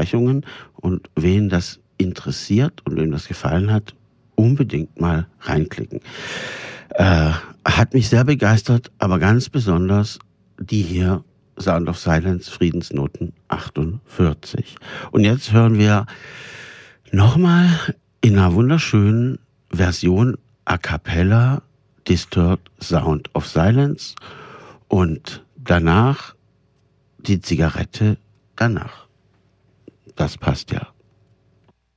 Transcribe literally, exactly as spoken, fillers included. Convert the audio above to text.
Besprechungen. Und wen das interessiert und wem das gefallen hat, unbedingt mal reinklicken. Äh, hat mich sehr begeistert, aber ganz besonders die hier, Sound of Silence, Friedensnoten achtundvierzig. Und jetzt hören wir nochmal in einer wunderschönen Version a cappella Disturbed Sound of Silence und danach die Zigarette danach. Das passt ja.